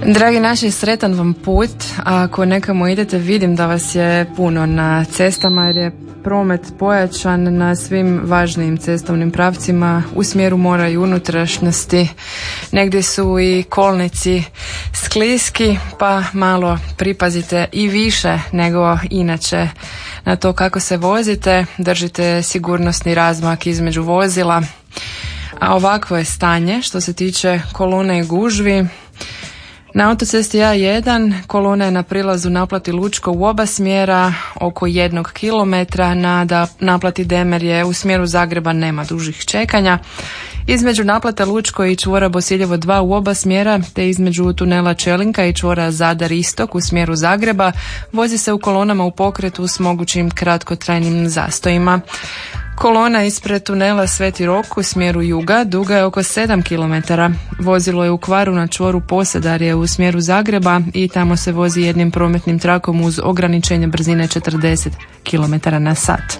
Dragi naši, sretan vam put. Ako nekamo idete, vidim da vas je puno na cestama jer je promet pojačan na svim važnijim cestovnim pravcima u smjeru mora i unutrašnjosti. Negdje su i kolnici skliski, pa malo pripazite i više nego inače na to kako se vozite. Držite sigurnosni razmak između vozila. A ovakvo je stanje što se tiče kolone i gužvi. Na autocesti A1 kolona je na prilazu naplati Lučko u oba smjera oko 1 kilometra, na naplati Demerje u smjeru Zagreba nema dužih čekanja. Između naplata Lučko i čvora Bosiljevo 2 u oba smjera, te između tunela Čelinka i čvora Zadar Istok u smjeru Zagreba vozi se u kolonama u pokretu s mogućim kratkotrajnim zastojima. Kolona ispred tunela Sveti Rok u smjeru juga duga je oko 7 km. Vozilo je u kvaru na čvoru Posedarje u smjeru Zagreba i tamo se vozi jednim prometnim trakom uz ograničenje brzine 40 km na sat.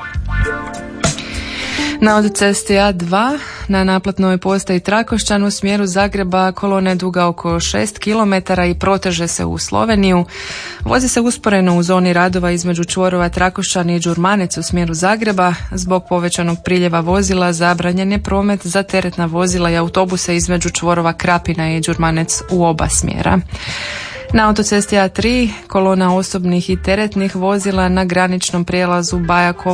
Na autocesti A2 na naplatnoj postaji Trakošćan u smjeru Zagreba kolona je duga oko 6 km i proteže se u Sloveniju. Vozi se usporeno u zoni radova između čvorova Trakošćan i Đurmanec u smjeru Zagreba. Zbog povećanog priljeva vozila zabranjen je promet za teretna vozila i autobuse između čvorova Krapina i Đurmanec u oba smjera. Na autocesti A3 kolona osobnih i teretnih vozila na graničnom prijelazu Bajakovo